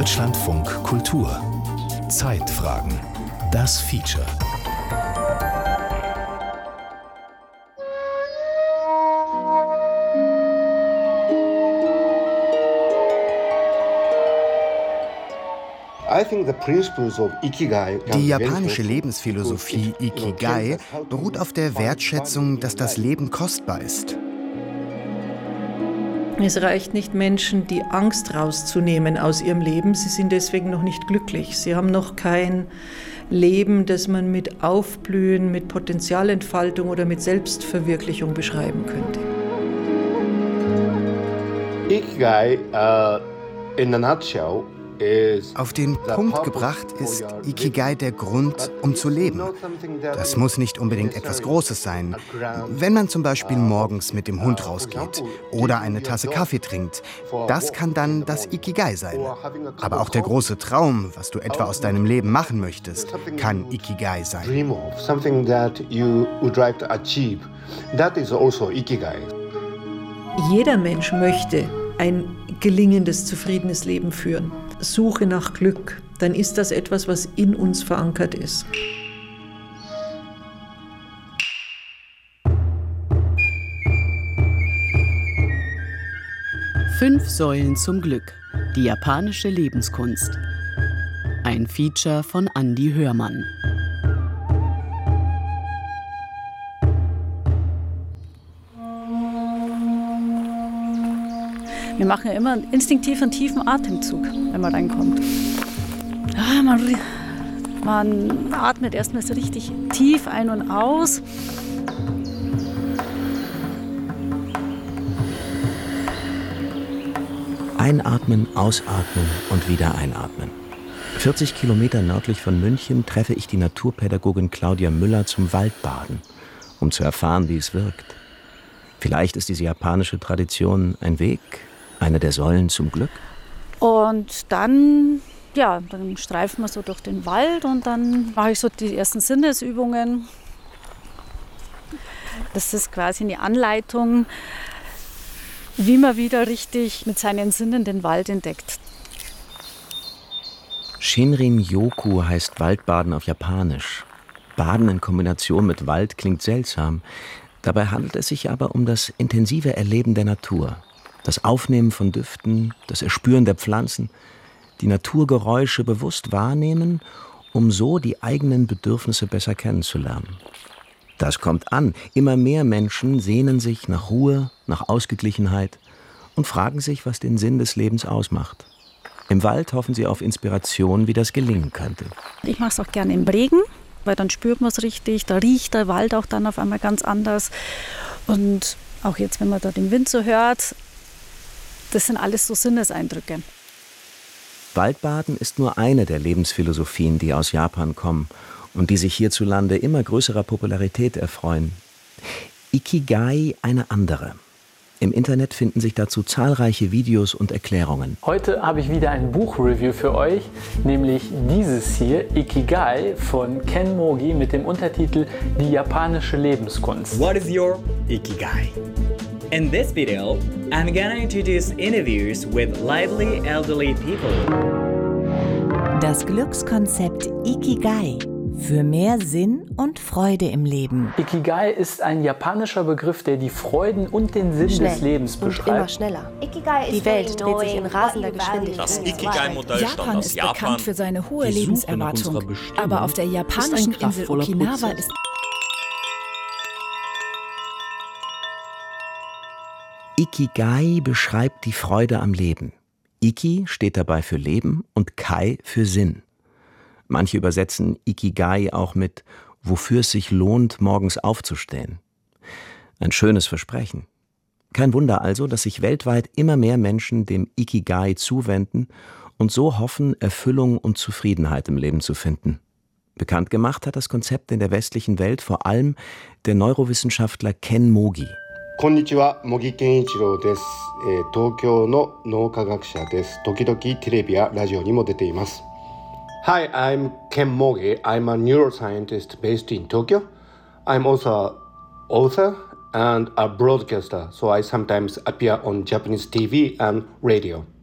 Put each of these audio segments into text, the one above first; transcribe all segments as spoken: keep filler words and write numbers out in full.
Deutschlandfunk Kultur. Zeitfragen. Das Feature. Die japanische Lebensphilosophie Ikigai beruht auf der Wertschätzung, dass das Leben kostbar ist. Es reicht nicht, Menschen die Angst rauszunehmen aus ihrem Leben. Sie sind deswegen noch nicht glücklich. Sie haben noch kein Leben, das man mit Aufblühen, mit Potenzialentfaltung oder mit Selbstverwirklichung beschreiben könnte. Ikigai, uh, in a nutshell, Auf den Punkt gebracht ist Ikigai der Grund, um zu leben. Das muss nicht unbedingt etwas Großes sein. Wenn man zum Beispiel morgens mit dem Hund rausgeht oder eine Tasse Kaffee trinkt, das kann dann das Ikigai sein. Aber auch der große Traum, was du etwa aus deinem Leben machen möchtest, kann Ikigai sein. Jeder Mensch möchte ein gelingendes, zufriedenes Leben führen. Suche nach Glück, dann ist das etwas, was in uns verankert ist. Fünf Säulen zum Glück. Die japanische Lebenskunst. Ein Feature von Andi Hörmann. Wir machen ja immer instinktiv einen tiefen Atemzug, wenn man reinkommt. Ja, man, man atmet erstmal so richtig tief ein und aus. Einatmen, ausatmen und wieder einatmen. vierzig Kilometer nördlich von München treffe ich die Naturpädagogin Claudia Müller zum Waldbaden, um zu erfahren, wie es wirkt. Vielleicht ist diese japanische Tradition ein Weg, eine der Säulen zum Glück. Und dann, ja, dann streifen wir so durch den Wald und dann mache ich so die ersten Sinnesübungen. Das ist quasi eine Anleitung, wie man wieder richtig mit seinen Sinnen den Wald entdeckt. Shinrin-yoku heißt Waldbaden auf Japanisch. Baden in Kombination mit Wald klingt seltsam. Dabei handelt es sich aber um das intensive Erleben der Natur. Das Aufnehmen von Düften, das Erspüren der Pflanzen, die Naturgeräusche bewusst wahrnehmen, um so die eigenen Bedürfnisse besser kennenzulernen. Das kommt an. Immer mehr Menschen sehnen sich nach Ruhe, nach Ausgeglichenheit und fragen sich, was den Sinn des Lebens ausmacht. Im Wald hoffen sie auf Inspiration, wie das gelingen könnte. Ich mache es auch gerne im Regen, weil dann spürt man es richtig. Da riecht der Wald auch dann auf einmal ganz anders. Und auch jetzt, wenn man da den Wind so hört, das sind alles so Sinneseindrücke. Waldbaden ist nur eine der Lebensphilosophien, die aus Japan kommen und die sich hierzulande immer größerer Popularität erfreuen. Ikigai eine andere. Im Internet finden sich dazu zahlreiche Videos und Erklärungen. Heute habe ich wieder ein Buchreview für euch, nämlich dieses hier, Ikigai von Ken Mogi mit dem Untertitel Die japanische Lebenskunst. What is your Ikigai? In this video, I'm gonna introduce interviews with lively elderly people. Das Glückskonzept Ikigai für mehr Sinn und Freude im Leben. Ikigai ist ein japanischer Begriff, der die Freuden und den Sinn Schnell des Lebens und beschreibt. Immer schneller. Die Welt dreht sich in rasender Geschwindigkeit. Das Ikigai-Modell stammt aus ist Japan. bekannt für seine hohe Die Suche Lebenserwartung. nach unserer Bestimmung Aber auf der japanischen ist ein Insel kraftvoller Okinawa Prozess. ist Ikigai beschreibt die Freude am Leben. Iki steht dabei für Leben und Kai für Sinn. Manche übersetzen Ikigai auch mit wofür es sich lohnt, morgens aufzustehen. Ein schönes Versprechen. Kein Wunder also, dass sich weltweit immer mehr Menschen dem Ikigai zuwenden und so hoffen, Erfüllung und Zufriedenheit im Leben zu finden. Bekannt gemacht hat das Konzept in der westlichen Welt vor allem der Neurowissenschaftler Ken Mogi. Konnichiwa, Mogi Kenichiro desu. Tokyo no Noukagakusha desu. Tokidoki Terebi ya Radio ni mo dete imasu. Hi, I'm Ken Mogi. I'm a neuroscientist based in Tokyo. I'm also an author and a broadcaster, so I sometimes appear on Japanese T V and radio.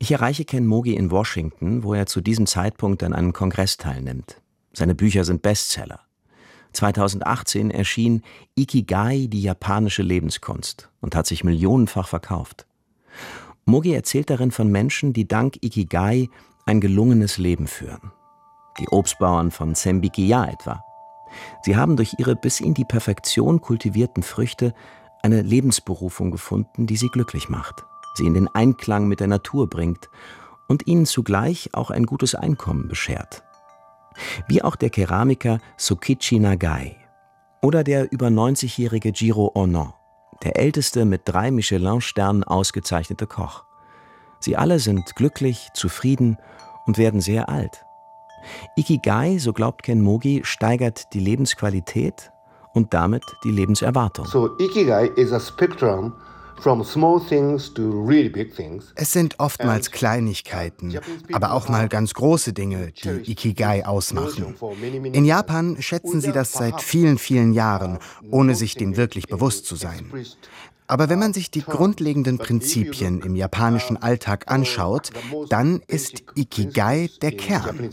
Ich erreiche Ken Mogi in Washington, wo er zu diesem Zeitpunkt an einem Kongress teilnimmt. Seine Bücher sind Bestseller. zweitausendachtzehn erschien Ikigai, die japanische Lebenskunst, und hat sich millionenfach verkauft. Mogi erzählt darin von Menschen, die dank Ikigai ein gelungenes Leben führen. Die Obstbauern von Zenbikiya etwa. Sie haben durch ihre bis in die Perfektion kultivierten Früchte eine Lebensberufung gefunden, die sie glücklich macht, sie in den Einklang mit der Natur bringt und ihnen zugleich auch ein gutes Einkommen beschert. Wie auch der Keramiker Tsukichi Nagai oder der über neunzigjährige Jiro Ono, der älteste mit drei Michelin-Sternen ausgezeichnete Koch. Sie alle sind glücklich, zufrieden und werden sehr alt. Ikigai, so glaubt Ken Mogi, steigert die Lebensqualität und damit die Lebenserwartung. So Ikigai is a spectrum from small things to really big things. Es sind oftmals Kleinigkeiten, aber auch mal ganz große Dinge, die Ikigai ausmachen. In Japan schätzen sie das seit vielen, vielen Jahren, ohne sich dem wirklich bewusst zu sein. Aber wenn man sich die grundlegenden Prinzipien im japanischen Alltag anschaut, dann ist Ikigai der Kern.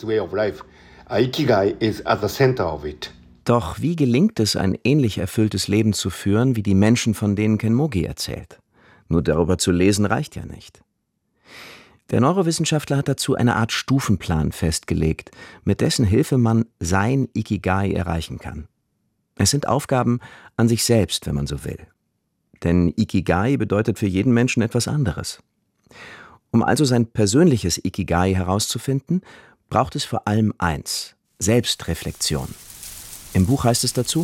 Doch wie gelingt es, ein ähnlich erfülltes Leben zu führen, wie die Menschen, von denen Ken Mogi erzählt? Nur darüber zu lesen reicht ja nicht. Der Neurowissenschaftler hat dazu eine Art Stufenplan festgelegt, mit dessen Hilfe man sein Ikigai erreichen kann. Es sind Aufgaben an sich selbst, wenn man so will. Denn Ikigai bedeutet für jeden Menschen etwas anderes. Um also sein persönliches Ikigai herauszufinden, braucht es vor allem eins: Selbstreflexion. Im Buch heißt es dazu: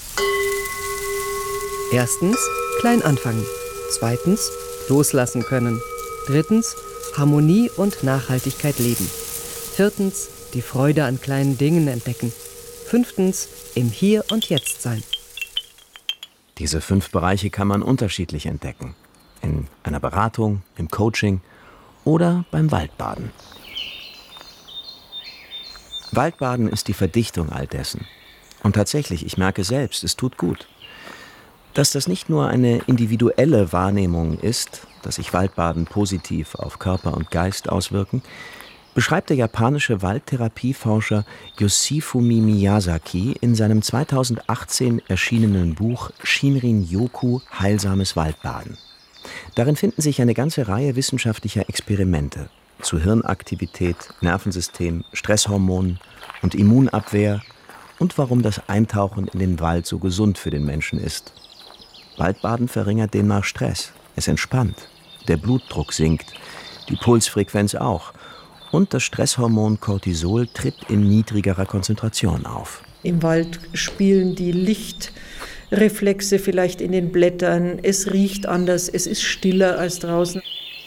Erstens, klein anfangen. Zweitens, loslassen können. Drittens, Harmonie und Nachhaltigkeit leben. Viertens, die Freude an kleinen Dingen entdecken. Fünftens, im Hier und Jetzt sein. Diese fünf Bereiche kann man unterschiedlich entdecken. In einer Beratung, im Coaching oder beim Waldbaden. Waldbaden ist die Verdichtung all dessen. Und tatsächlich, ich merke selbst, es tut gut. Dass das nicht nur eine individuelle Wahrnehmung ist, dass sich Waldbaden positiv auf Körper und Geist auswirken, beschreibt der japanische Waldtherapieforscher Yoshifumi Miyazaki in seinem zweitausendachtzehn erschienenen Buch Shinrin-yoku – Heilsames Waldbaden. Darin finden sich eine ganze Reihe wissenschaftlicher Experimente zu Hirnaktivität, Nervensystem, Stresshormonen und Immunabwehr und warum das Eintauchen in den Wald so gesund für den Menschen ist. Waldbaden verringert demnach Stress, es entspannt, der Blutdruck sinkt, die Pulsfrequenz auch. Und das Stresshormon Cortisol tritt in niedrigerer Konzentration auf. Im Wald spielen die Lichtreflexe vielleicht in den Blättern. Es riecht anders, es ist stiller als draußen.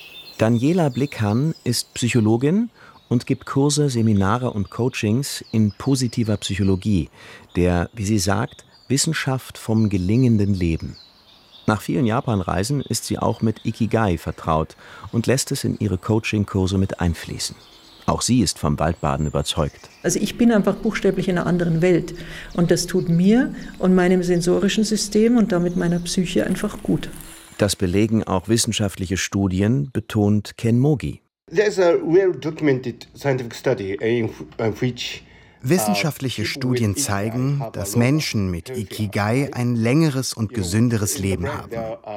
Daniela Blickhahn ist Psychologin und gibt Kurse, Seminare und Coachings in positiver Psychologie, der, wie sie sagt, Wissenschaft vom gelingenden Leben. Nach vielen Japanreisen ist sie auch mit Ikigai vertraut und lässt es in ihre Coaching-Kurse mit einfließen. Auch sie ist vom Waldbaden überzeugt. Also ich bin einfach buchstäblich in einer anderen Welt. Und das tut mir und meinem sensorischen System und damit meiner Psyche einfach gut. Das belegen auch wissenschaftliche Studien, betont Ken Mogi. There's a well documented scientific study in which Wissenschaftliche Studien zeigen, dass Menschen mit Ikigai ein längeres und gesünderes Leben haben.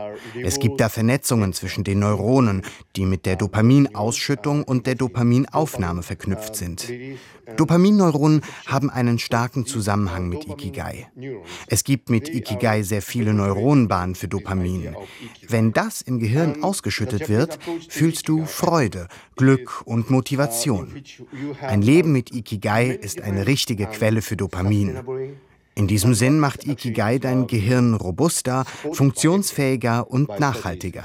Es gibt da Vernetzungen zwischen den Neuronen, die mit der Dopaminausschüttung und der Dopaminaufnahme verknüpft sind. Dopaminneuronen haben einen starken Zusammenhang mit Ikigai. Es gibt mit Ikigai sehr viele Neuronenbahnen für Dopamin. Wenn das im Gehirn ausgeschüttet wird, fühlst du Freude, Glück und Motivation. Ein Leben mit Ikigai ist eine richtige Quelle für Dopamin. In diesem Sinn macht Ikigai dein Gehirn robuster, funktionsfähiger und nachhaltiger.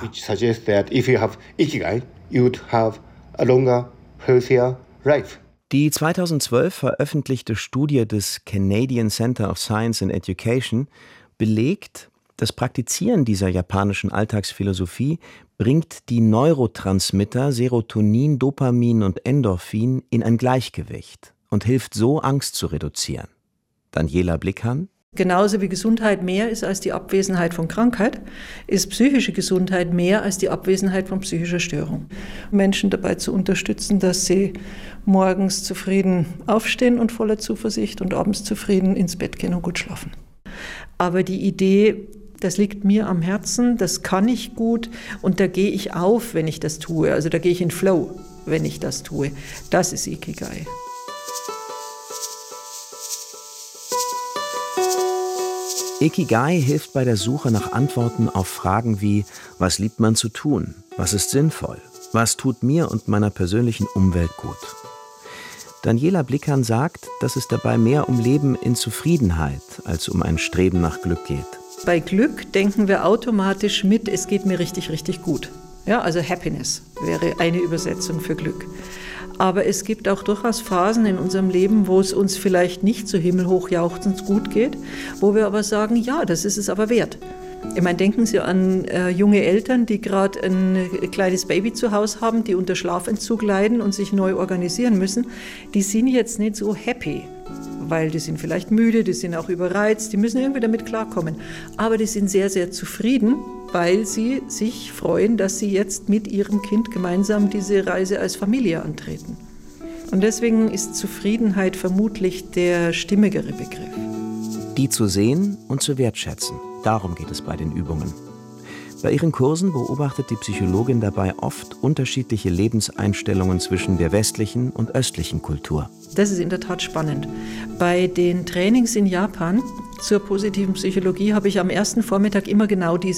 Die zweitausendzwölf veröffentlichte Studie des Canadian Center of Science and Education belegt, das Praktizieren dieser japanischen Alltagsphilosophie bringt die Neurotransmitter Serotonin, Dopamin und Endorphin in ein Gleichgewicht und hilft so, Angst zu reduzieren. Daniela Blickhahn: Genauso wie Gesundheit mehr ist als die Abwesenheit von Krankheit, ist psychische Gesundheit mehr als die Abwesenheit von psychischer Störung. Menschen dabei zu unterstützen, dass sie morgens zufrieden aufstehen und voller Zuversicht und abends zufrieden ins Bett gehen und gut schlafen. Aber die Idee, das liegt mir am Herzen, das kann ich gut und da gehe ich auf, wenn ich das tue. Also da gehe ich in Flow, wenn ich das tue. Das ist Ikigai. Ikigai hilft bei der Suche nach Antworten auf Fragen wie: Was liebt man zu tun? Was ist sinnvoll? Was tut mir und meiner persönlichen Umwelt gut? Daniela Blickern sagt, dass es dabei mehr um Leben in Zufriedenheit als um ein Streben nach Glück geht. Bei Glück denken wir automatisch mit, es geht mir richtig, richtig gut. Ja, also Happiness wäre eine Übersetzung für Glück. Aber es gibt auch durchaus Phasen in unserem Leben, wo es uns vielleicht nicht so himmelhoch jauchzend gut geht, wo wir aber sagen, ja, das ist es aber wert. Ich meine, denken Sie an äh, junge Eltern, die gerade ein kleines Baby zu Hause haben, die unter Schlafentzug leiden und sich neu organisieren müssen. Die sind jetzt nicht so happy, weil die sind vielleicht müde, die sind auch überreizt, die müssen irgendwie damit klarkommen. Aber die sind sehr, sehr zufrieden, weil sie sich freuen, dass sie jetzt mit ihrem Kind gemeinsam diese Reise als Familie antreten. Und deswegen ist Zufriedenheit vermutlich der stimmigere Begriff. Die zu sehen und zu wertschätzen, darum geht es bei den Übungen. Bei ihren Kursen beobachtet die Psychologin dabei oft unterschiedliche Lebenseinstellungen zwischen der westlichen und östlichen Kultur. Das ist in der Tat spannend. Bei den Trainings in Japan zur positiven Psychologie habe ich am ersten Vormittag immer genau diese